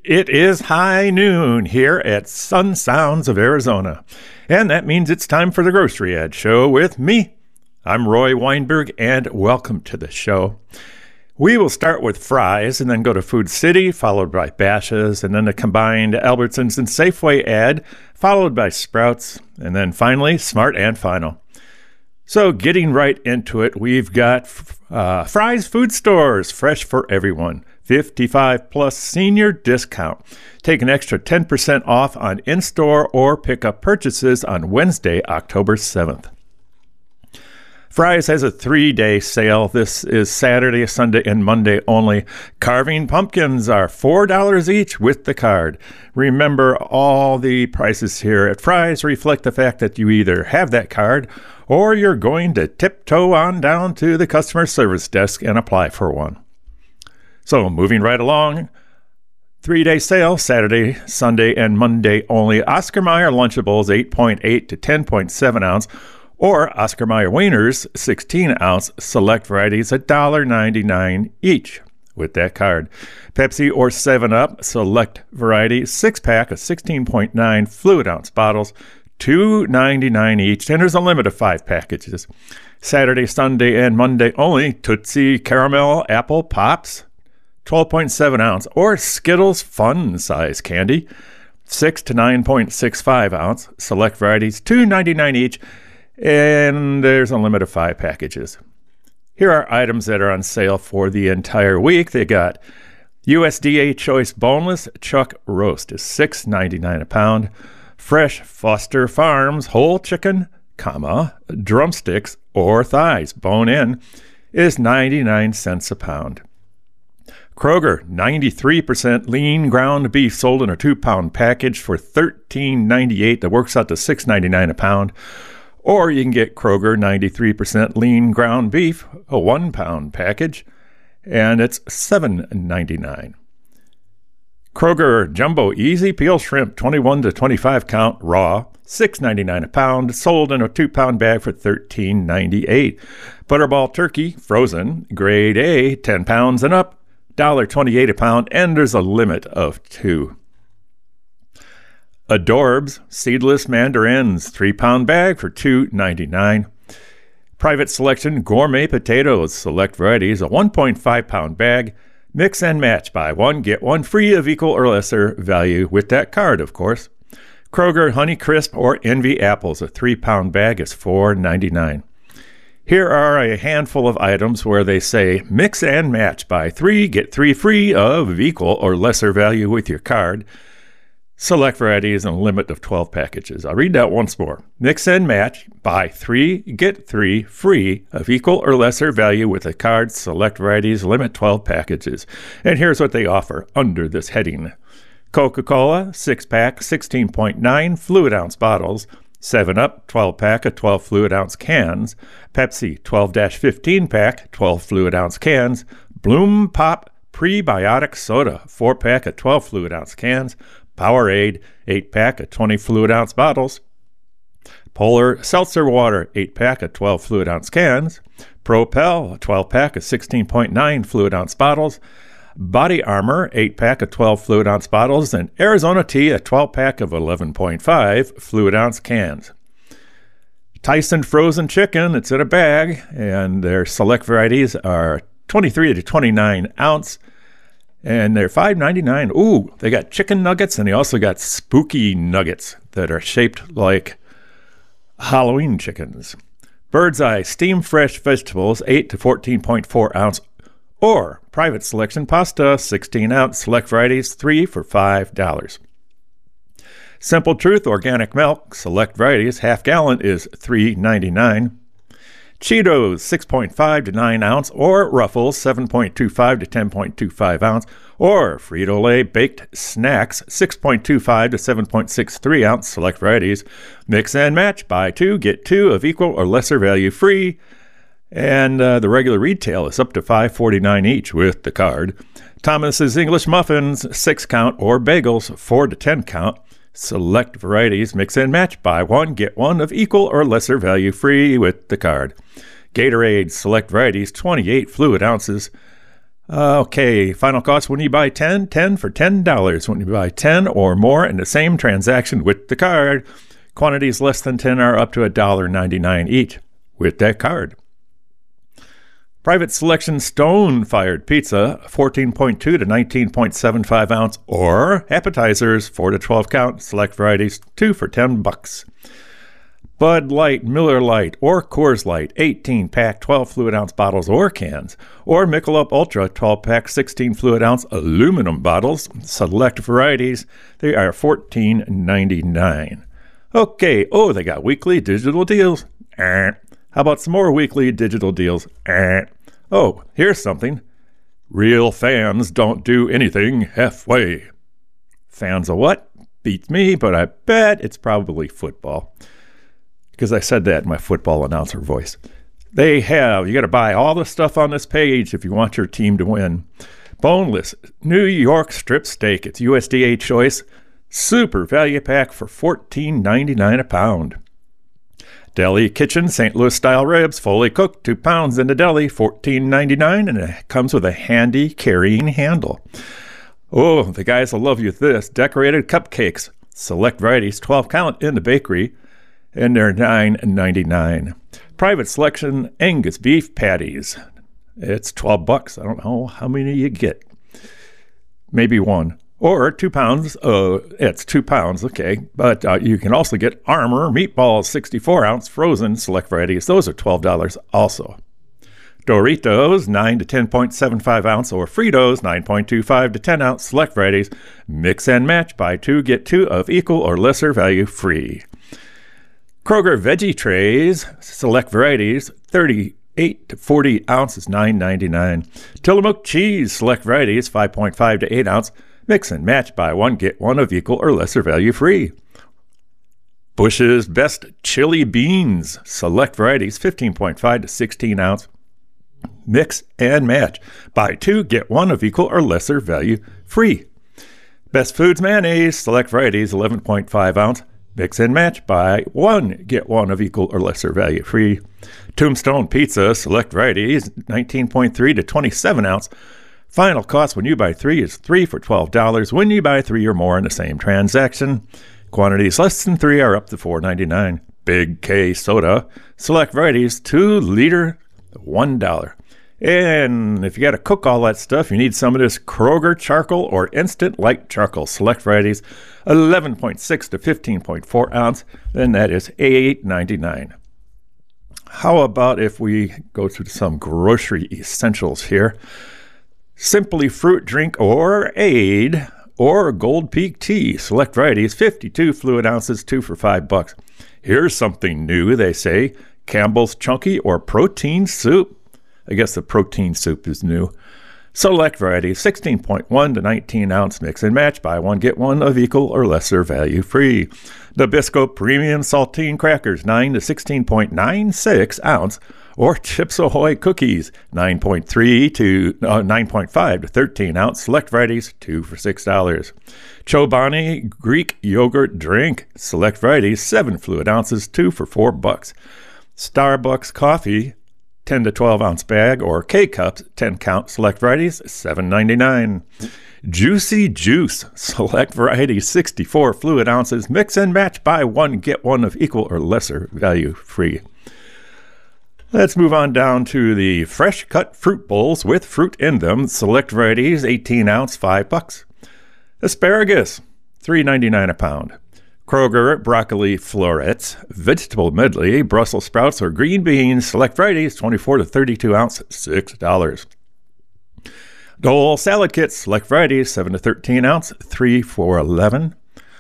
It is high noon here at Sun Sounds of Arizona, and that means it's time for the Grocery Ad Show with me. I'm Roy Weinberg, and welcome to the show. We will start with Fry's and then go to Food City, followed by Bashas', and then a combined Albertsons and Safeway ad, followed by Sprouts, and then finally Smart and Final. So getting right into it, we've got Fry's Food Stores, fresh for everyone. 55 plus senior discount. Take an extra 10% off on in-store or pickup purchases on Wednesday, October 7th. Fry's has a 3-day sale. This is Saturday, Sunday, and Monday only. Carving pumpkins are $4 each with the card. Remember, all the prices here at Fry's reflect the fact that you either have that card or you're going to tiptoe on down to the customer service desk and apply for one. So moving right along, 3-day sale, Saturday, Sunday, and Monday only. Oscar Mayer Lunchables, 8.8 to 10.7 ounce, or Oscar Mayer Wieners, 16 ounce, select varieties, $1.99 each with that card. Pepsi or 7-Up, select variety, 6-pack of 16.9 fluid ounce bottles, $2.99 each, and there's a limit of 5 packages. Saturday, Sunday, and Monday only. Tootsie Caramel Apple Pops, 12.7 ounce, or Skittles Fun Size Candy, 6 to 9.65 ounce, select varieties, $2.99 each, and there's a limit of 5 packages. Here are items that are on sale for the entire week. They got USDA Choice Boneless Chuck Roast is $6.99 a pound. Fresh Foster Farms Whole Chicken, drumsticks or thighs, bone-in, is 99 cents a pound. Kroger, 93% lean ground beef sold in a 2-pound package for $13.98. That works out to $6.99 a pound. Or you can get Kroger 93% lean ground beef, a 1-pound package, and it's $7.99. Kroger Jumbo Easy Peel Shrimp, 21 to 25 count, raw, $6.99 a pound, sold in a 2-pound bag for $13.98. Butterball Turkey, frozen, grade A, 10 pounds and up, $1.28 a pound, and there's a limit of 2. Adorbs Seedless Mandarins, 3-pound bag for $2.99. Private Selection Gourmet Potatoes, select varieties, a 1.5-pound bag. Mix and match, buy one, get one free of equal or lesser value with that card, of course. Kroger Honey Crisp or Envy Apples, a 3-pound bag is $4.99. Here are a handful of items where they say, mix and match, buy 3, get 3 free of equal or lesser value with your card. Select varieties and a limit of 12 packages. I'll read that once more. Mix and match, buy 3, get 3 free of equal or lesser value with a card. Select varieties, limit 12 packages. And here's what they offer under this heading. Coca-Cola, 6-pack, 16.9 fluid ounce bottles. 7-Up, 12-pack of 12 fluid ounce cans. Pepsi, 12-15-pack, 12 fluid ounce cans. Bloom Pop Prebiotic Soda, 4-pack of 12 fluid ounce cans. Powerade, 8-pack of 20 fluid ounce bottles. Polar Seltzer Water, 8-pack of 12 fluid ounce cans. Propel, 12-pack of 16.9 fluid ounce bottles. Body Armor, 8-pack of 12 fluid ounce bottles, and Arizona Tea, a 12-pack of 11.5 fluid ounce cans. Tyson Frozen Chicken, it's in a bag, and their select varieties are 23 to 29 ounce, and they're $5.99. Ooh, they got chicken nuggets, and they also got spooky nuggets that are shaped like Halloween chickens. Bird's Eye Steam Fresh Vegetables, 8 to 14.4 ounce, or Private Selection Pasta, 16 ounce, select varieties, 3 for $5. Simple Truth Organic Milk, select varieties, half gallon is $3.99. Cheetos, 6.5 to 9 ounce, or Ruffles, 7.25 to 10.25 ounce, or Frito-Lay Baked Snacks, 6.25 to 7.63 ounce, select varieties. Mix and match, buy 2, get 2 of equal or lesser value free. And the regular retail is up to $5.49 each with the card. Thomas's English Muffins, 6 count, or Bagels, 4 to 10 count. Select varieties, mix and match, buy 1, get 1 of equal or lesser value free with the card. Gatorade, select varieties, 28 fluid ounces. Okay, final cost when you buy 10 for $10. When you buy 10 or more in the same transaction with the card, quantities less than 10 are up to $1.99 each with that card. Private Selection Stone-Fired Pizza, 14.2 to 19.75 ounce, or appetizers, 4 to 12 count, select varieties, 2 for $10. Bud Light, Miller Lite, or Coors Light, 18-pack, 12 fluid ounce bottles or cans, or Michelob Ultra, 12-pack, 16 fluid ounce aluminum bottles, select varieties, they are $14.99. Okay, they got weekly digital deals. How about some more weekly digital deals? Oh, here's something. Real fans don't do anything halfway. Fans of what? Beats me, but I bet it's probably football. Because I said that in my football announcer voice. You got to buy all the stuff on this page if you want your team to win. Boneless New York strip steak. It's USDA choice. Super value pack for $14.99 a pound. Deli Kitchen St. Louis style ribs, fully cooked, 2 pounds in the deli, $14.99, and it comes with a handy carrying handle. Oh, the guys will love you with this. Decorated cupcakes, select varieties, 12 count in the bakery, and they're $9.99. Private Selection Angus beef patties. It's $12. I don't know how many you get. Maybe one. Or 2 pounds. It's 2 pounds, okay. But you can also get Armour meatballs, 64 ounce frozen select varieties. Those are $12 also. Doritos, 9 to 10.75 ounce, or Fritos, 9.25 to 10 ounce select varieties. Mix and match. Buy 2, get 2 of equal or lesser value free. Kroger veggie trays, select varieties, 38 to 40 ounces, $9.99. Tillamook cheese, select varieties, 5.5 to 8 ounce. Mix and match, buy 1, get 1 of equal or lesser value free. Bush's Best Chili Beans, select varieties, 15.5 to 16 ounce. Mix and match, buy 2, get 1 of equal or lesser value free. Best Foods Mayonnaise, select varieties, 11.5 ounce. Mix and match, buy 1, get 1 of equal or lesser value free. Tombstone Pizza, select varieties, 19.3 to 27 ounce. Final cost when you buy 3 is 3 for $12. When you buy 3 or more in the same transaction, quantities less than 3 are up to $4.99. Big K Soda, select varieties, 2 liter, $1. And if you got to cook all that stuff, you need some of this Kroger charcoal or instant light charcoal. Select varieties, 11.6 to 15.4 ounce. Then that is $8.99. How about if we go through some grocery essentials here? Simply Fruit Drink or Aid or Gold Peak Tea. Select varieties, 52 fluid ounces, 2 for $5. Here's something new, they say. Campbell's Chunky or Protein Soup. I guess the protein soup is new. Select varieties, 16.1 to 19 ounce. Mix and match. Buy 1, get 1 of equal or lesser value free. Nabisco Premium Saltine Crackers, 9 to 16.96 ounce. Or Chips Ahoy Cookies, 9.5 to 13 ounce. Select varieties, 2 for $6. Chobani Greek Yogurt Drink. Select varieties, 7 fluid ounces, 2 for $4. Starbucks Coffee, 10 to 12 ounce bag, or K-Cups, 10 count, select varieties, $7.99. Juicy Juice, select varieties, 64 fluid ounces, mix and match, buy 1, get 1 of equal or lesser value free. Let's move on down to the fresh cut fruit bowls with fruit in them, select varieties, 18 ounce, $5. Asparagus, $3.99 a pound. Kroger broccoli florets, vegetable medley, Brussels sprouts or green beans, select varieties, 24 to 32 ounce, $6. Dole salad kits, select varieties, 7 to 13 ounce, 3 for $11.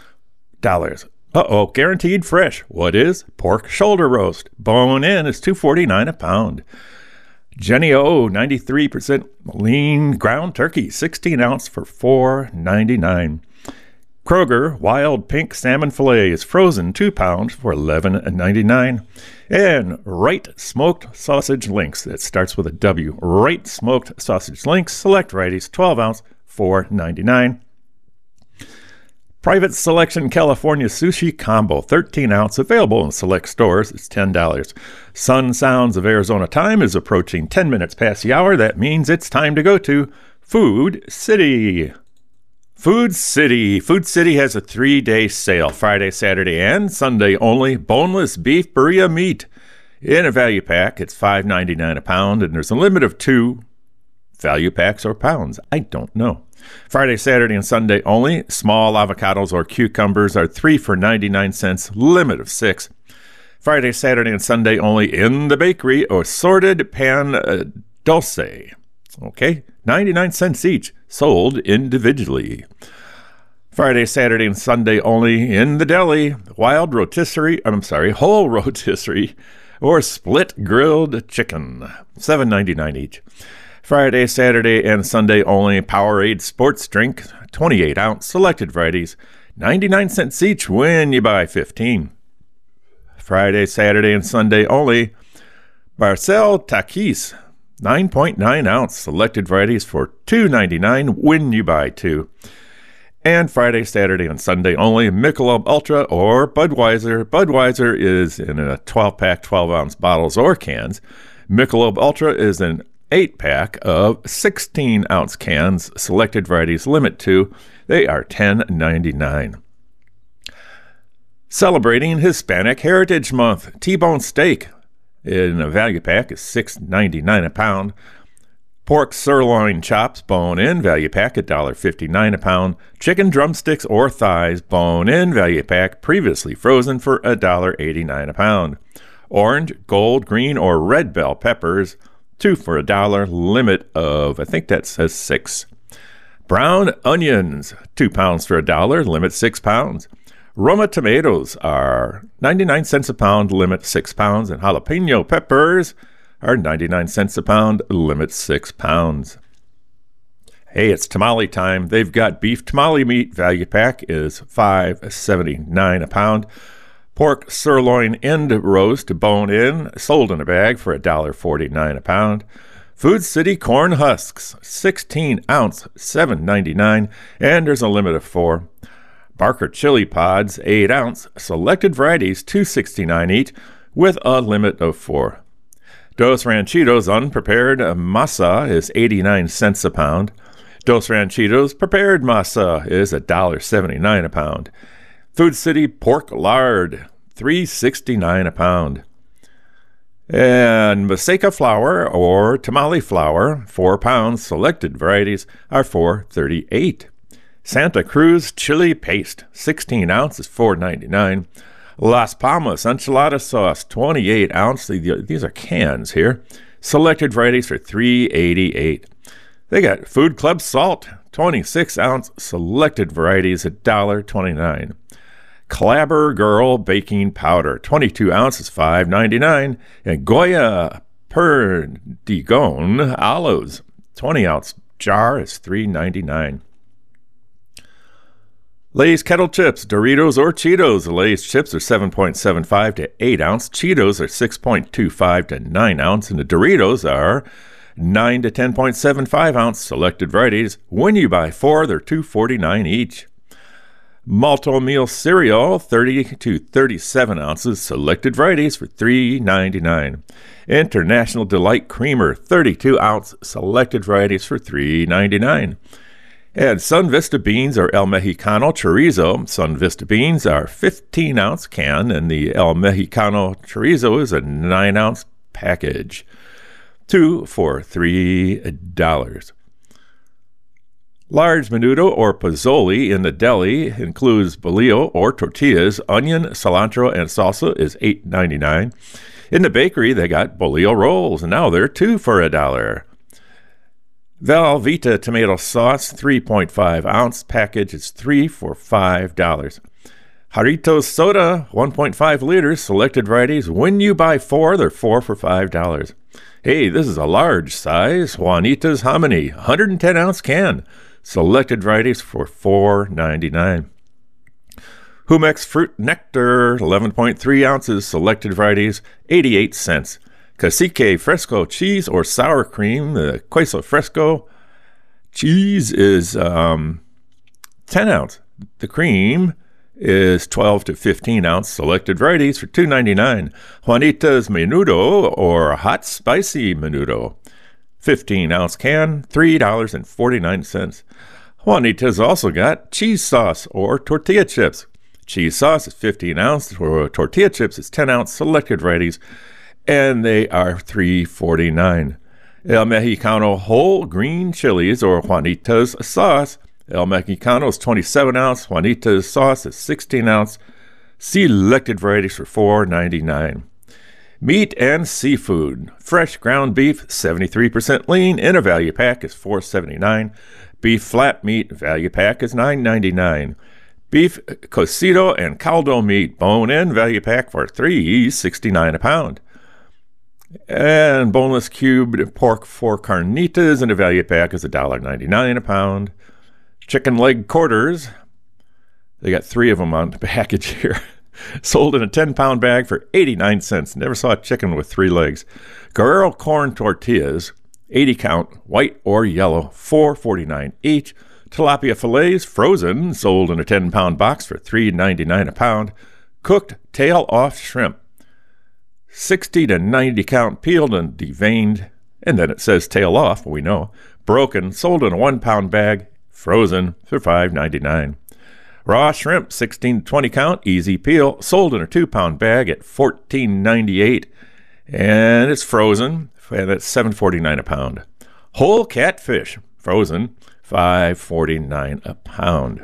Guaranteed fresh. What is? Pork shoulder roast. Bone in is $2.49 a pound. Jennie-O 93% lean ground turkey, 16 ounce for $4.99. Kroger Wild Pink Salmon Fillets, frozen 2 pounds for $11.99. And Wright Smoked Sausage Links, that starts with a W. Wright Smoked Sausage Links, select varieties, 12 ounce, $4.99. Private Selection California Sushi Combo, 13 ounce, available in select stores. It's $10. Sun Sounds of Arizona time is approaching 10 minutes past the hour. That means it's time to go to Food City. Food City. Food City has a 3-day sale, Friday, Saturday, and Sunday only. Boneless beef burrito meat in a value pack. It's $5.99 a pound, and there's a limit of 2 value packs or pounds. I don't know. Friday, Saturday, and Sunday only. Small avocados or cucumbers are 3 for 99 cents, limit of 6. Friday, Saturday, and Sunday only in the bakery. Assorted pan dulce. Okay, 99 cents each, sold individually. Friday, Saturday, and Sunday only in the deli. Whole rotisserie or split grilled chicken, $7.99 each. Friday, Saturday, and Sunday only Powerade sports drink, 28 ounce, selected varieties, 99 cents each when you buy 15. Friday, Saturday, and Sunday only Barcel Takis, 9.9 ounce, selected varieties for $2.99 when you buy 2. And Friday, Saturday, and Sunday only Michelob Ultra or Budweiser. Budweiser is in a 12-pack, 12-ounce bottles or cans. Michelob Ultra is an 8-pack of 16-ounce cans, selected varieties, limit 2. They are $10.99. Celebrating Hispanic Heritage Month, T-bone steak in a value pack is $6.99 a pound. Pork sirloin chops, bone-in, value pack, $1.59 a pound. Chicken drumsticks or thighs, bone-in, value pack, previously frozen for $1.89 a pound. Orange, gold, green, or red bell peppers, 2 for $1, limit of, I think that says 6. Brown onions, 2 pounds for $1, limit 6 pounds. Roma tomatoes are 99 cents a pound, limit 6 pounds. And jalapeno peppers are 99 cents a pound, limit 6 pounds. Hey, it's tamale time. They've got beef tamale meat, value pack is $5.79 a pound. Pork sirloin end roast, bone-in, sold in a bag for $1.49 a pound. Food City corn husks, 16 ounce, $7.99, and there's a limit of 4. Barker chili pods, 8 ounce, selected varieties, $2.69 each, with a limit of 4. Dos Ranchitos unprepared masa is 89 cents a pound. Dos Ranchitos prepared masa is $1.79 a pound. Food City pork lard, $3.69 a pound. And Maseca flour or tamale flour, 4 pounds, selected varieties are $4.38. Santa Cruz chili paste, 16 ounces, $4.99. Las Palmas enchilada sauce, 28 ounce. These are cans here. Selected varieties for $3.88. They got Food Club salt, 26 ounce, selected varieties, $1.29. Clabber Girl baking powder, 22 ounces, $5.99. And Goya Perdigon olives, 20 ounce jar is $3.99. Lay's kettle chips, Doritos or Cheetos. Lay's chips are 7.75 to 8 ounce. Cheetos are 6.25 to 9 ounce. And the Doritos are 9 to 10.75 ounce. Selected varieties. When you buy 4, they're $2.49 each. Malto meal cereal, 30 to 37 ounces. Selected varieties for $3.99. International Delight Creamer, 32 ounce. Selected varieties for $3.99. And Sun Vista beans or El Mexicano chorizo. Sun Vista beans are 15 ounce can, and the El Mexicano chorizo is a 9 ounce package. 2 for $3. Large menudo or pozole in the deli includes bolillo or tortillas, onion, cilantro, and salsa is $8.99. In the bakery, they got bolillo rolls, and now they're 2 for $1. Velveeta tomato sauce, 3.5 ounce package is 3 for $5. Jarritos soda, 1.5 liters, selected varieties. When you buy 4, they're 4 for $5. Hey, this is a large size Juanita's hominy, 110 ounce can, selected varieties for $4.99. Humex fruit nectar, 11.3 ounces, selected varieties, 88 cents. Cacique Fresco cheese or sour cream, the Queso Fresco cheese is 10 ounce, The cream is 12 to 15 ounce selected varieties for $2.99. Juanita's Menudo or hot spicy menudo, 15 ounce can, $3.49. Juanita's also got cheese sauce or tortilla chips. Cheese sauce is 15 ounce, or tortilla chips is 10 ounce selected varieties, and they are $3.49. El Mexicano whole green chilies or Juanita's sauce. El Mexicano is 27 ounce. Juanita's sauce is 16 ounce. Selected varieties for $4.99. Meat and seafood. Fresh ground beef, 73% lean, in a value pack is $4.79. Beef flat meat value pack is $9.99. Beef cocido and caldo meat bone-in value pack for $3.69 a pound. And boneless cubed pork for carnitas in a value pack is $1.99 a pound. Chicken leg quarters, they got 3 of them on the package here, sold in a 10-pound bag for 89 cents. Never saw a chicken with 3 legs. Guerrero corn tortillas, 80 count, white or yellow, $4.49 each. Tilapia fillets, frozen, sold in a 10-pound box for $3.99 a pound. Cooked tail-off shrimp, 60 to 90 count, peeled and deveined, and then it says tail off, we know. Broken, sold in a 1-pound bag, frozen for $5.99. Raw shrimp, 16 to 20 count, easy peel, sold in a 2-pound bag at $14.98, and it's frozen, and it's $7.49 a pound. Whole catfish, frozen, $5.49 a pound.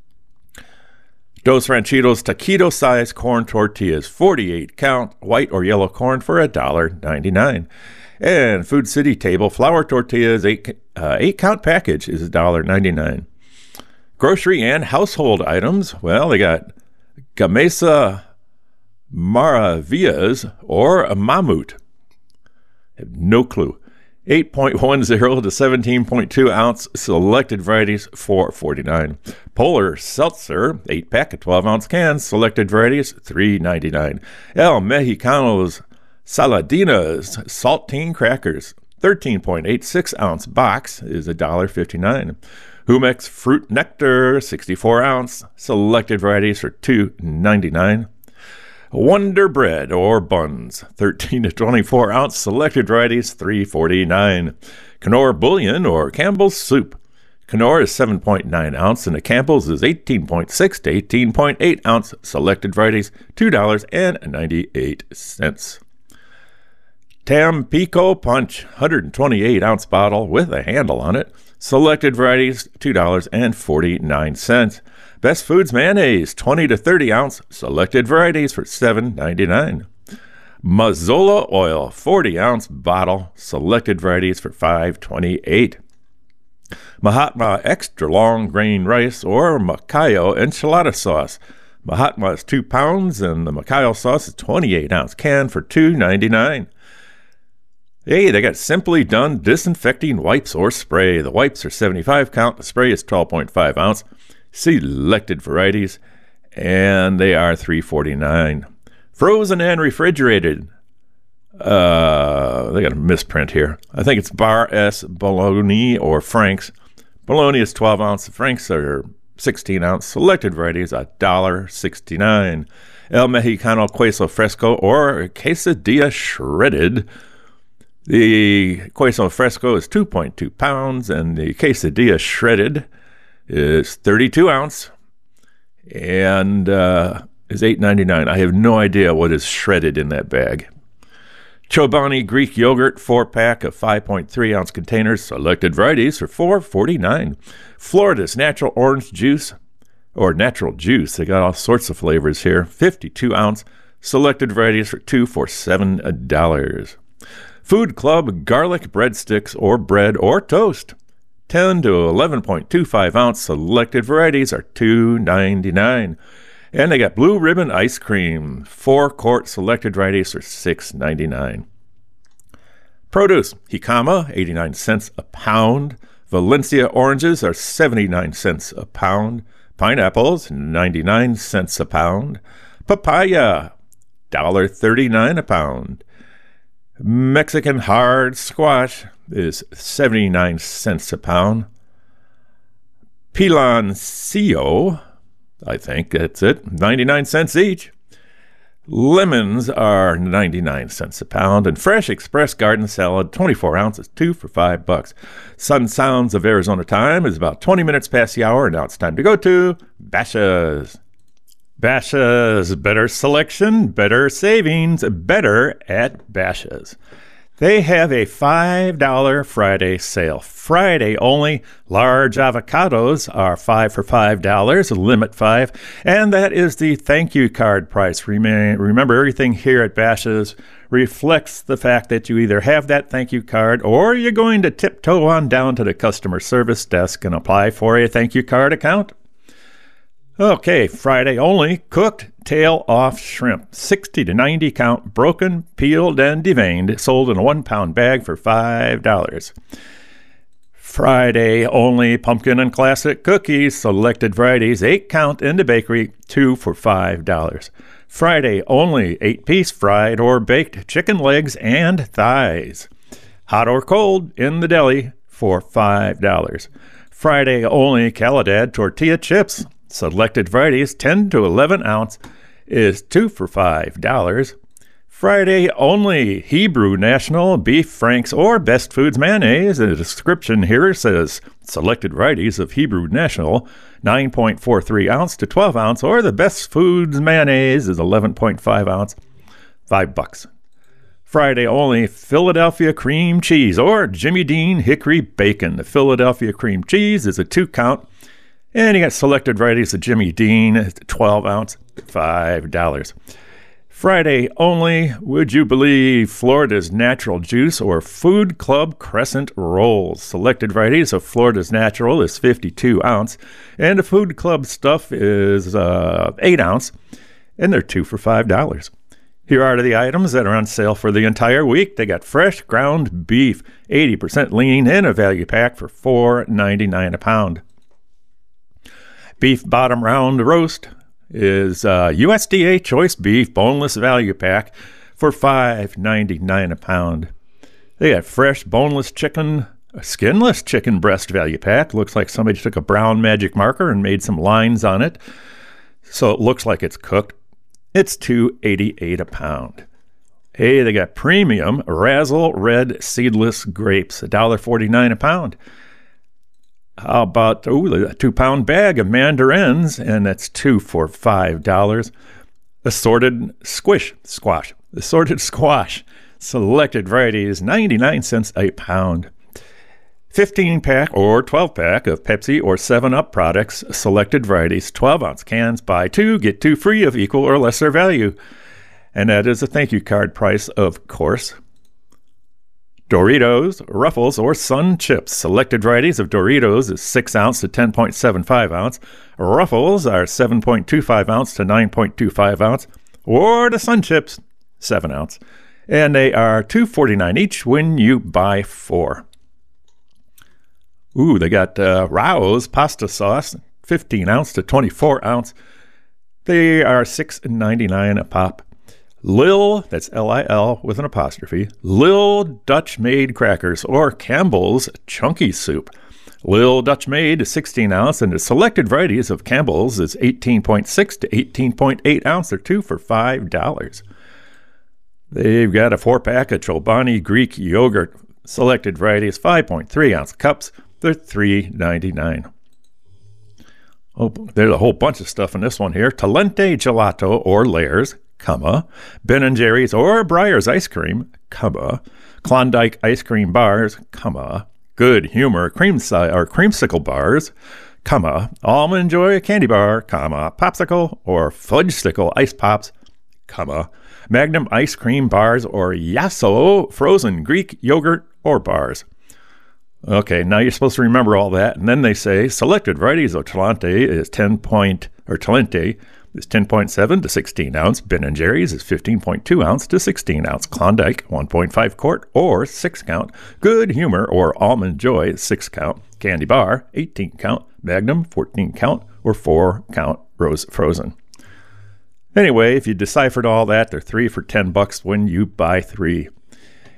Dos Ranchitos taquito-sized corn tortillas, 48 count, white or yellow corn for $1.99. And Food City table flour tortillas, 8-count package is $1.99. Grocery and household items, well, they got Gamesa Maravillas or a Mamut. I have no clue. 8.10 to 17.2 ounce selected varieties, $4.49. Polar Seltzer, 8-pack of 12-ounce cans, selected varieties, $3.99. El Mexicano's Saladinas saltine crackers, 13.86 ounce box is $1.59. Humex fruit nectar, 64 ounce, selected varieties for $2.99. Wonder Bread or buns, 13 to 24 ounce, selected varieties, $3.49. Knorr Bouillon or Campbell's soup. Knorr is 7.9 ounce and the Campbell's is 18.6 to 18.8 ounce, selected varieties, $2.98. Tampico Punch, 128 ounce bottle with a handle on it, selected varieties, $2.49. Best Foods mayonnaise, 20 to 30 ounce, selected varieties for $7.99. Mazola oil, 40 ounce bottle, selected varieties for $5.28. Mahatma extra long grain rice or Macayo enchilada sauce. Mahatma is 2 pounds and the Macayo sauce is 28 ounce can for $2.99. Hey, they got Simply Done disinfecting wipes or spray. The wipes are 75 count, the spray is 12.5 ounce. Selected varieties, and they are $3.49. Frozen and refrigerated. They got a misprint here. I think it's Bar S Bologna or Frank's. Bologna is 12 ounce. Frank's are 16 ounce. Selected varieties, $1.69. El Mexicano Queso Fresco or Quesadilla Shredded. The Queso Fresco is 2.2 pounds, and the Quesadilla Shredded is 32 ounce and is $8.99. I have no idea what is shredded in that bag. Chobani Greek yogurt, 4-pack of 5.3 ounce containers, selected varieties for $4.49. Florida's natural orange juice or natural juice, they got all sorts of flavors here, 52 ounce, selected varieties for $7. Food Club garlic breadsticks or bread or toast, 10 to 11.25 ounce, selected varieties are $2.99. And they got Blue Ribbon ice cream, 4-quart, selected varieties are $6.99. Produce, jicama, 89 cents a pound. Valencia oranges are 79 cents a pound. Pineapples, 99 cents a pound. Papaya, $1.39 a pound. Mexican hard squash is 79 cents a pound. Piloncillo, I think that's it. 99 cents each. Lemons are 99 cents a pound, and fresh express garden salad, 24 ounces, 2 for $5. Sun Sounds of Arizona time is about 20 minutes past the hour, and now it's time to go to Bashas'. Bashas', better selection, better savings, better at Bashas'. They have a $5 Friday sale. Friday only. Large avocados are 5 for $5, limit 5. And that is the thank you card price. Remember, everything here at Bashas' reflects the fact that you either have that thank you card or you're going to tiptoe on down to the customer service desk and apply for a thank you card account. Okay, Friday only, cooked tail-off shrimp, 60 to 90 count, broken, peeled, and deveined, sold in a 1-pound bag for $5. Friday only, pumpkin and classic cookies, selected varieties, 8 count in the bakery, 2 for $5. Friday only, 8-piece fried or baked chicken legs and thighs, hot or cold in the deli for $5. Friday only, Caladad tortilla chips, selected varieties, 10 to 11 ounce, is 2 for $5. Friday only, Hebrew National Beef Franks or Best Foods mayonnaise. The description here says selected varieties of Hebrew National, 9.43 ounce to 12 ounce, or the Best Foods mayonnaise is 11.5 ounce, $5. Friday only, Philadelphia cream cheese or Jimmy Dean hickory bacon. The Philadelphia cream cheese is a 2 count. And you got selected varieties of Jimmy Dean, 12 ounce, $5. Friday only, would you believe Florida's Natural Juice or Food Club Crescent Rolls. Selected varieties of Florida's Natural is 52 ounce, and the Food Club stuff is 8 ounce, and they're 2 for $5. Here are the items that are on sale for the entire week. They got fresh ground beef, 80% lean, in a value pack for $4.99 a pound. Beef bottom round roast is USDA Choice Beef Boneless Value Pack for $5.99 a pound. They got fresh boneless chicken, skinless chicken breast value pack. Looks like somebody took a brown magic marker and made some lines on it, so it looks like it's cooked. It's $2.88 a pound. Hey, they got premium Razzle Red Seedless Grapes, $1.49 a pound. How about a 2-pound bag of mandarins, and that's 2 for $5. Assorted squash, selected varieties, 99 cents a pound. 15-pack or 12-pack of Pepsi or 7-Up products, selected varieties, 12-ounce cans, buy 2, get 2 free of equal or lesser value. And that is a thank you card price, of course. Doritos, Ruffles, or Sun Chips. Selected varieties of Doritos is 6 ounce to 10.75 ounce. Ruffles are 7.25 ounce to 9.25 ounce. Or the Sun Chips, 7 ounce. And they are $2.49 each when you buy 4. Ooh, they got Rao's pasta sauce, 15 ounce to 24 ounce. They are $6.99 a pop. Lil, that's L-I-L with an apostrophe, Lil Dutch Made crackers or Campbell's Chunky Soup. Lil Dutch Made is 16 ounce, and the selected varieties of Campbell's is 18.6 to 18.8 ounce. They're 2 for $5. They've got a 4-pack of Chobani Greek yogurt. Selected varieties, 5.3 ounce cups. They're $3.99. Oh, there's a whole bunch of stuff in this one here. Talente Gelato or Layers, Ben & Jerry's or Breyers Ice Cream, Klondike Ice Cream Bars, Good Humor Creamsicle Bars, Almond Joy Candy Bar, Popsicle or Fudgesicle Ice Pops, Magnum Ice Cream Bars or Yasso Frozen Greek Yogurt or Bars. Okay, now you're supposed to remember all that, and then they say selected varieties of Talente is 10.7 to 16 ounce. Ben & Jerry's is 15.2 ounce to 16 ounce. Klondike 1.5 quart or 6 count. Good Humor or Almond Joy is 6 count. Candy Bar 18 count. Magnum 14 count or 4 count frozen. Anyway, if you deciphered all that, they're 3 for $10 when you buy 3.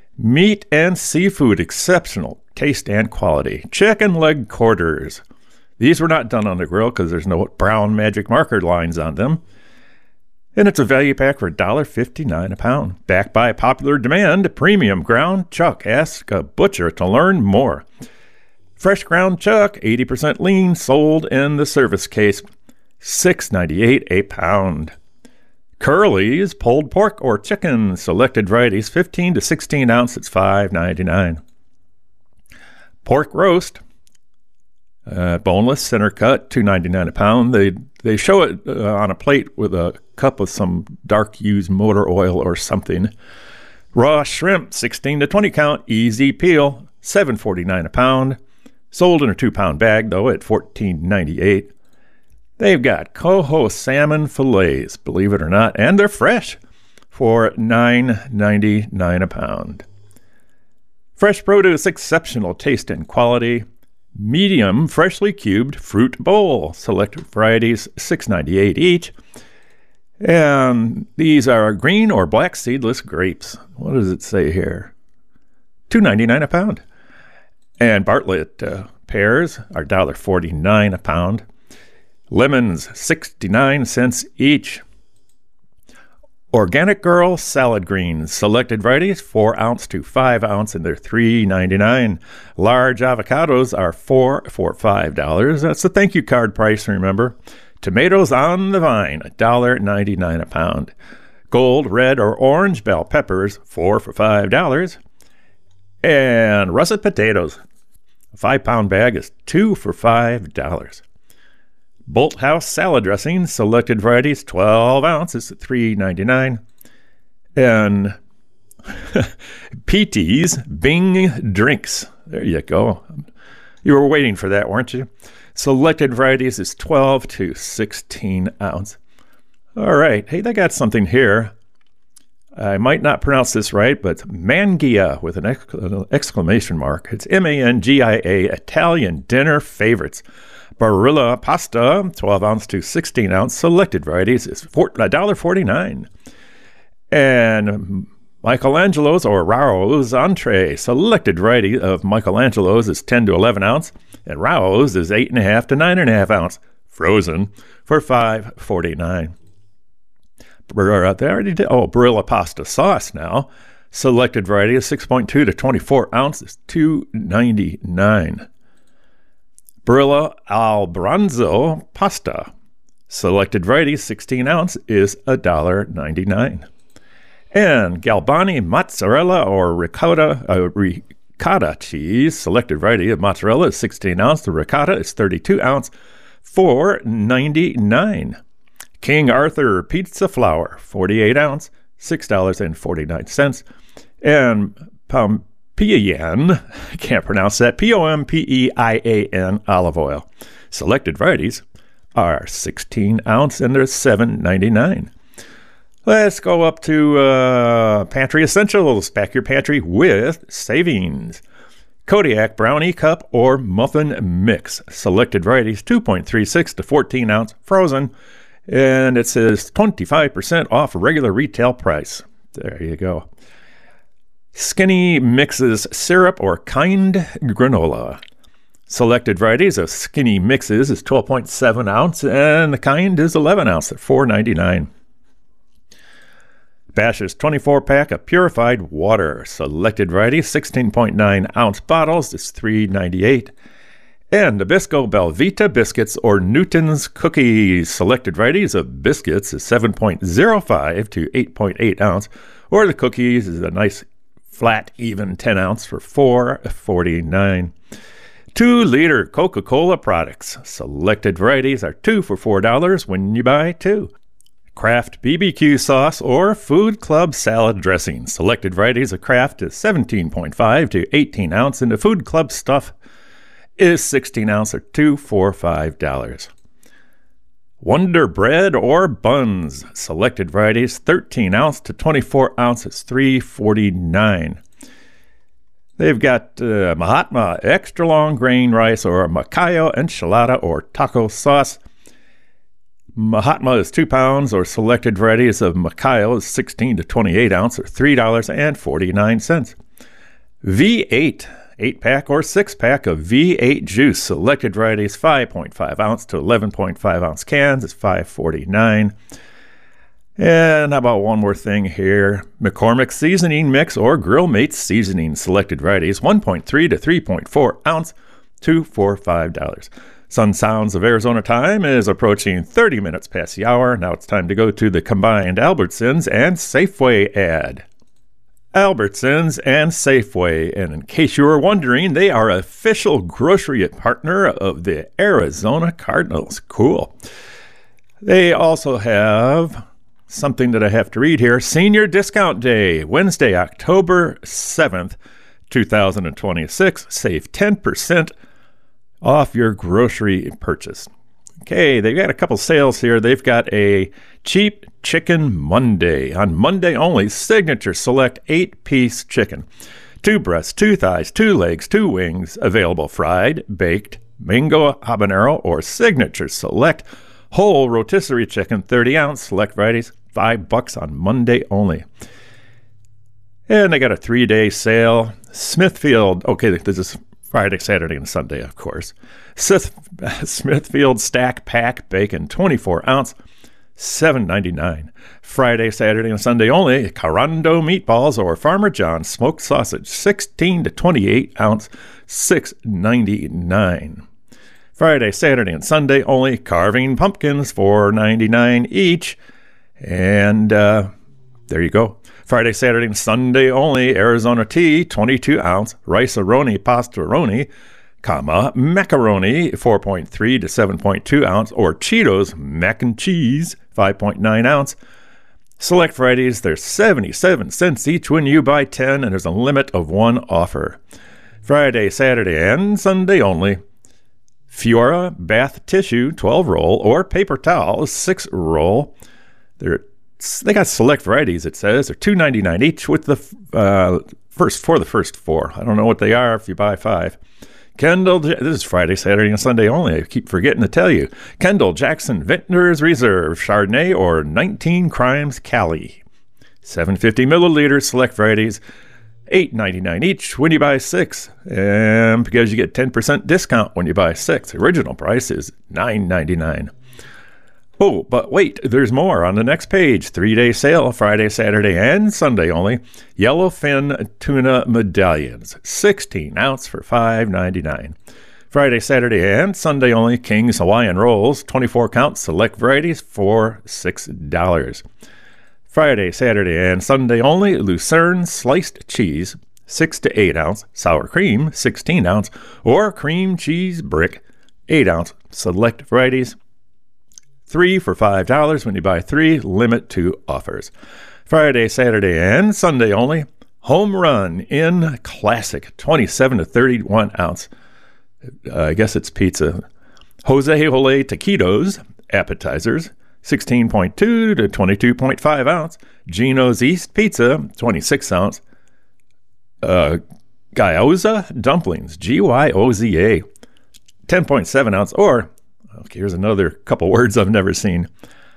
Meat and seafood, exceptional taste and quality. Chicken leg quarters, These were not done on the grill because there's no brown magic marker lines on them. And it's a value pack for $1.59 a pound. Backed by popular demand, premium ground chuck. Ask a butcher to learn more. Fresh ground chuck, 80% lean, sold in the service case, $6.98 a pound. Curly's pulled pork or chicken, selected varieties, 15 to 16 ounce, it's $5.99. Pork roast, boneless, center cut, $2.99 a pound. They show it on a plate with a cup of some dark used motor oil or something. Raw shrimp, 16 to 20 count, easy peel, $7.49 a pound. Sold in a 2-pound bag, though, at $14.98. They've got coho salmon fillets, believe it or not, and they're fresh for $9.99 a pound. Fresh produce, exceptional taste and quality. Medium, freshly cubed fruit bowl. Select varieties, $6.98 each. And these are green or black seedless grapes. What does it say here? $2.99 a pound. And Bartlett pears are $1.49 a pound. Lemons, 69 cents each. Organic Girl salad greens, selected varieties, 4 ounce to 5 ounce, and they're $3.99. Large avocados are $4 for $5. That's the thank you card price, remember. Tomatoes on the vine, $1.99 a pound. Gold, red, or orange bell peppers, $4 for $5. And russet potatoes, a 5-pound bag is $2 for $5. Bolthouse salad dressing, selected varieties, 12 ounces at $3.99. And PT's Bing drinks. There you go. You were waiting for that, weren't you? Selected varieties is 12 to 16 ounce. All right. Hey, they got something here. I might not pronounce this right, but Mangia with an exclamation mark. It's Mangia, Italian dinner favorites. Barilla pasta, 12 ounce to 16 ounce. Selected varieties is $1.49. And Michelangelo's or Rao's entree. Selected variety of Michelangelo's is 10 to 11 ounce. And Rao's is 8.5 to 9.5 ounce. Frozen for $5.49. They already did. Oh, Barilla pasta sauce now. Selected variety is 6.2 to 24 ounces, $2.99. Barilla Albranzo pasta. Selected variety, 16 ounce, is $1.99. And Galbani mozzarella or ricotta cheese. Selected variety of mozzarella is 16 ounce. The ricotta is 32 ounce, $4.99. King Arthur pizza flour, 48 ounce, $6.49. And Pompean, I can't pronounce that, Pompean olive oil. Selected varieties are 16 ounce and they're $7.99. Let's go up to Pantry Essentials. Pack your pantry with savings. Kodiak brownie cup or muffin mix. Selected varieties 2.36 to 14 ounce frozen. And it says 25% off regular retail price. There you go. Skinny Mixes syrup or Kind granola. Selected varieties of Skinny Mixes is 12.7 ounce and the Kind is 11 ounce at $4.99. Bash's 24-pack of purified water. Selected varieties 16.9 ounce bottles is $3.98. And Nabisco Belvita biscuits or Newton's cookies. Selected varieties of biscuits is 7.05 to 8.8 ounce, or the cookies is a nice flat, even 10 ounce for $4.49. 2-liter Coca-Cola products. Selected varieties are 2 for $4 when you buy 2. Kraft BBQ sauce or Food Club salad dressing. Selected varieties of Kraft is 17.5 to 18 ounce, and the Food Club stuff is 16 ounce or $2 for $5. Wonder Bread or buns. Selected varieties 13 ounce to 24 ounces, $3.49. They've got Mahatma extra long grain rice or Macayo enchilada or taco sauce. Mahatma is 2 pounds, or selected varieties of Macayo is 16 to 28 ounce or $3.49. V8 8-pack or 6-pack of V8 juice. Selected varieties, 5.5 ounce to 11.5 ounce cans. It's $5.49. And how about one more thing here? McCormick Seasoning Mix or Grill Mates Seasoning. Selected varieties, 1.3 to 3.4 ounce, $2 for $5. Sun Sounds of Arizona time is approaching 30 minutes past the hour. Now it's time to go to the combined Albertsons and Safeway ad. Albertsons and Safeway, and in case you were wondering, they are official grocery partner of the Arizona Cardinals. Cool. They also have something that I have to read here. Senior Discount Day, Wednesday, October 7th, 2026. Save 10% off your grocery purchase. Okay, they've got a couple sales here. They've got a Cheap Chicken Monday. On Monday only, Signature Select 8-piece chicken. 2 breasts, 2 thighs, 2 legs, 2 wings. Available fried, baked, mango habanero, or Signature Select whole rotisserie chicken, 30 ounce. Select varieties, $5 on Monday only. And they got a 3-day sale. Smithfield, okay, this is Friday, Saturday, and Sunday, of course. Smithfield Stack Pack Bacon, 24 ounce, $7.99. Friday, Saturday, and Sunday only. Carando Meatballs or Farmer John's Smoked Sausage, 16 to 28 ounce, $6.99. Friday, Saturday, and Sunday only. Carving Pumpkins, $4.99 each. And there you go. Friday, Saturday, and Sunday only. Arizona Tea, 22 ounce. Rice-A-Roni Pastaroni, macaroni, 4.3 to 7.2 ounce. Or Cheetos Mac and Cheese, 5.9 ounce. Select varieties, they're 77 cents each when you buy 10, and there's a limit of 1 offer. Friday, Saturday, and Sunday only. Fiora Bath Tissue, 12 roll, or paper towels, 6 roll. They got select varieties, it says. They're $2.99 each with the first 4. I don't know what they are if you buy 5. This is Friday, Saturday, and Sunday only. I keep forgetting to tell you. Kendall Jackson Vintner's Reserve Chardonnay or 19 Crimes Cali. 750 milliliters, select varieties, $8.99 each when you buy 6. And because you get 10% discount when you buy 6. Original price is $9.99. Oh, but wait, there's more on the next page. 3-day sale, Friday, Saturday, and Sunday only. Yellowfin Tuna Medallions, 16 ounce for $5.99. Friday, Saturday, and Sunday only. King's Hawaiian Rolls, 24 count, select varieties for $6. Friday, Saturday, and Sunday only. Lucerne Sliced Cheese, 6 to 8 ounce. Sour Cream, 16 ounce. Or Cream Cheese Brick, 8 ounce. Select varieties, 3 for $5 when you buy 3, limit 2 offers. Friday, Saturday, and Sunday only. Home Run in Classic, 27 to 31 ounce. I guess it's pizza. Jose Jole Taquitos, appetizers, 16.2 to 22.5 ounce. Gino's East Pizza, 26 ounce. Gyoza Dumplings, Gyoza, 10.7 ounce. Or okay, here's another couple words I've never seen.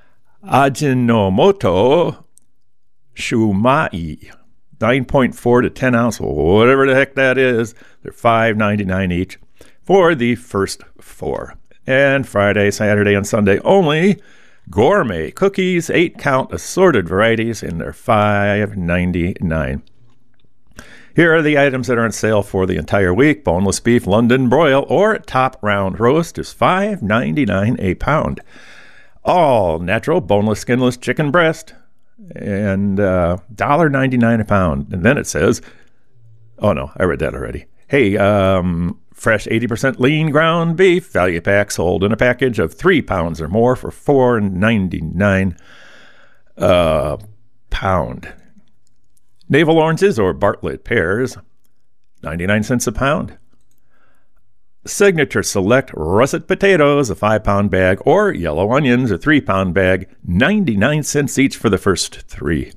Ajinomoto Shumai, 9.4 to 10 ounce, whatever the heck that is. They're $5.99 each for the first 4. And Friday, Saturday, and Sunday only. Gourmet Cookies, 8 count assorted varieties, and they're $5.99. Here are the items that are on sale for the entire week. Boneless beef London broil or top round roast is $5.99 a pound. All natural boneless skinless chicken breast and $1.99 a pound. And then it says, oh no, I read that already. Hey, fresh 80% lean ground beef value pack sold in a package of 3 pounds or more for $4.99 a pound. Navel oranges or Bartlett pears, 99 cents a pound. Signature Select russet potatoes, a 5-pound bag, or yellow onions, a 3-pound bag, 99 cents each for the first 3.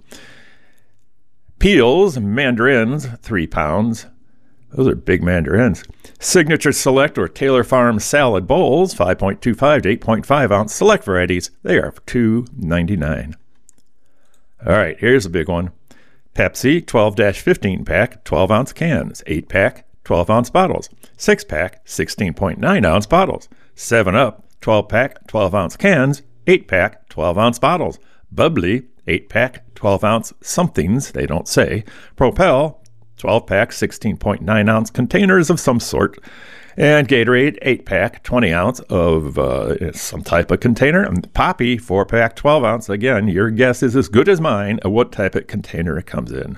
Peels, mandarins, 3 pounds. Those are big mandarins. Signature Select or Taylor Farm salad bowls, 5.25 to 8.5 ounce. Select varieties, they are $2.99. All right, here's a big one. Pepsi 12-15 pack, 12 ounce cans, 8 pack, 12-ounce bottles. 6-pack, 16.9-ounce bottles. 7-Up, 12-pack, 12-ounce cans. 8-pack, 12-ounce bottles. Bubbly, 8-pack, 12-ounce somethings, they don't say. Propel, 12-pack, 16.9-ounce containers of some sort. And Gatorade, 8-pack, 20-ounce of some type of container. And Poppy, 4-pack, 12-ounce. Again, your guess is as good as mine of what type of container it comes in.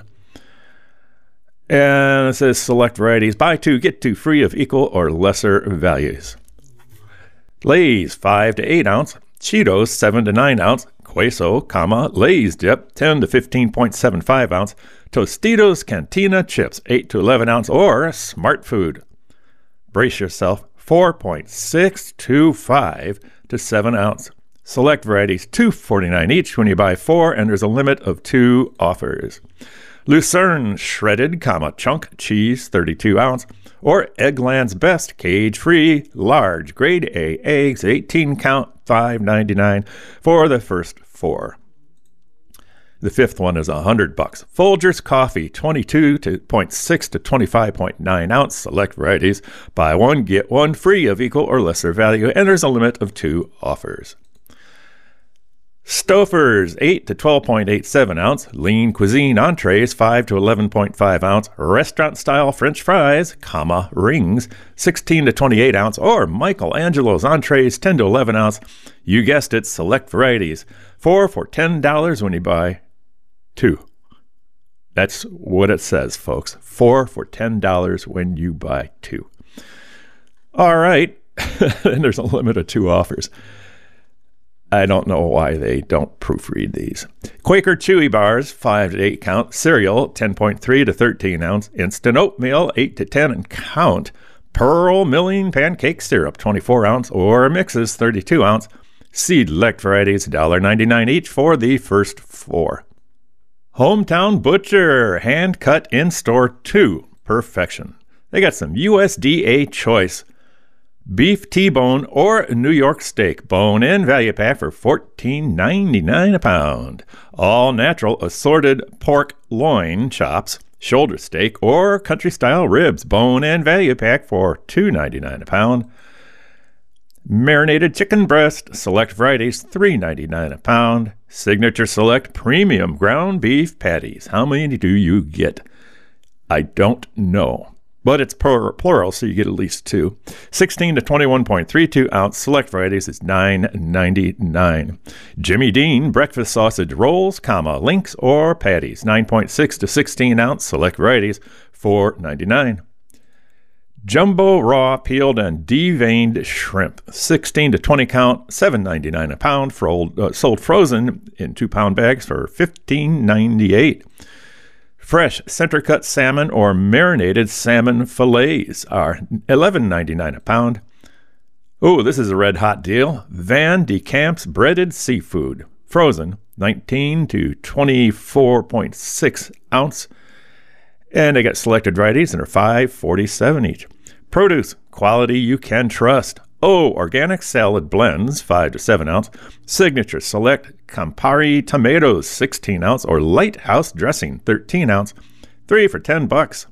And it says select varieties. Buy 2, get 2 free of equal or lesser values. Lay's, 5 to 8-ounce. Cheetos, 7 to 9-ounce. Queso, Lay's dip, 10 to 15.75-ounce. Tostitos Cantina chips, 8 to 11-ounce. Or Smart Food. Brace yourself, 4.625 to 7-ounce. Select varieties, $2.49 each when you buy 4, and there's a limit of 2 offers. Lucerne shredded, chunk cheese, 32-ounce. Or Eggland's Best cage-free large grade A eggs, 18 count, $5.99 for the first 4. The fifth one is $100. Folgers coffee, 22.6 to 25.9 ounce select varieties. Buy 1, get 1 free of equal or lesser value, and there's a limit of 2 offers. Stouffer's, 8 to 12.87 ounce. Lean Cuisine entrees, 5 to 11.5 ounce. Restaurant-style French fries, rings, 16 to 28 ounce. Or Michelangelo's entrees, 10 to 11 ounce. You guessed it, select varieties. 4 for $10 when you buy 2. That's what it says, folks. 4 for $10 when you buy 2. All right. And there's a limit of 2 offers. I don't know why they don't proofread these. Quaker Chewy Bars, 5 to 8 count. Cereal, 10.3 to 13 ounce. Instant Oatmeal, 8 to 10 and count. Pearl Milling Pancake Syrup, 24 ounce. Or Mixes, 32 ounce. Select varieties, $1.99 each for the first 4. Hometown Butcher, hand cut in store 2. Perfection. They got some USDA choice beef T-bone or New York steak bone-in value pack for $14.99 a pound. All natural assorted pork loin chops, shoulder steak, or country-style ribs bone-in value pack for $2.99 a pound. Marinated chicken breast, select varieties, $3.99 a pound. Signature Select premium ground beef patties. How many do you get? I don't know. But it's plural, so you get at least 2. 16 to 21.32 ounce select varieties is $9.99. Jimmy Dean breakfast sausage rolls, links or patties, 9.6 to 16 ounce select varieties, $4.99. Jumbo raw peeled and deveined shrimp, 16 to 20 count, $7.99 a pound, sold frozen in 2-pound bags for $15.98. Fresh center-cut salmon or marinated salmon fillets are $11.99 a pound. Oh, this is a red-hot deal. Van de Kamp's breaded seafood, frozen, 19 to 24.6 ounce. And they got selected varieties and are $5.47 each. Produce, quality you can trust. Organic salad blends, 5 to 7 ounce. Signature Select Campari tomatoes, 16 ounce. Or Lighthouse dressing, 13 ounce. 3 for $10.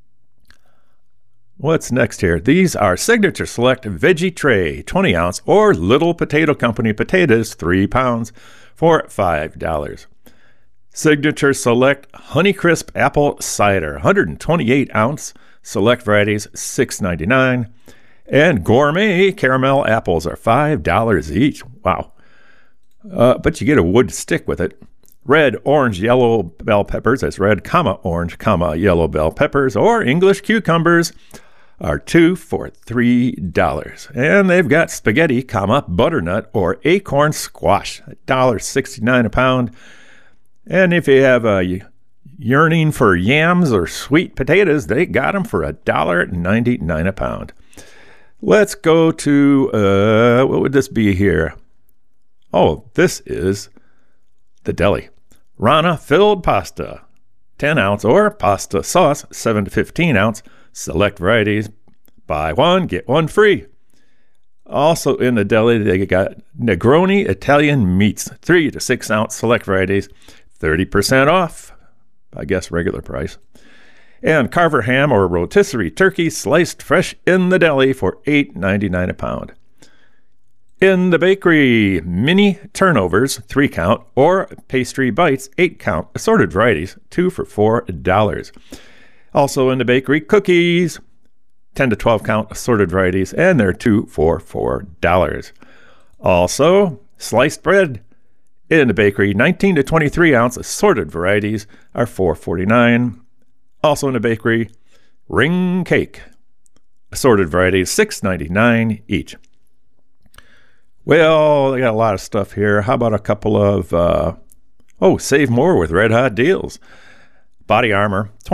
What's next here? These are Signature Select Veggie Tray, 20 ounce. Or Little Potato Company potatoes, 3 pounds for $5. Signature Select Honeycrisp Apple Cider, 128 ounce. Select varieties, $6.99. And Gourmet Caramel Apples are $5 each. Wow. But you get a wood stick with it. Red, orange, yellow bell peppers, that's red, orange, yellow bell peppers, or English cucumbers are 2 for $3. And they've got spaghetti, butternut, or acorn squash, $1.69 a pound. And if you have a yearning for yams or sweet potatoes, they got them for $1.99 a pound. Let's go to, what would this be here? Oh, this is the deli. Rana filled pasta, 10 ounce, or pasta sauce, 7 to 15 ounce. Select varieties, buy 1, get 1 free. Also in the deli, they got Negroni Italian meats, 3 to 6 ounce select varieties, 30% off, I guess regular price. And Carver ham or rotisserie turkey sliced fresh in the deli for $8.99 a pound. In the bakery, mini turnovers, 3-count, or pastry bites, 8-count, assorted varieties, 2 for $4. Also in the bakery, cookies, 10 to 12-count, assorted varieties, and they're 2 for $4. Also, sliced bread in the bakery, 19 to 23-ounce, assorted varieties are $4.49. Also in the bakery, ring cake, assorted varieties, $6.99 each. Well, they got a lot of stuff here. How about a couple of, save more with red hot deals. Body Armor,